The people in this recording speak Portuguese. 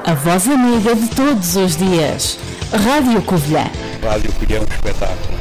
A voz amiga de todos os dias. Rádio Covilhã. Rádio Covilhã, um espetáculo.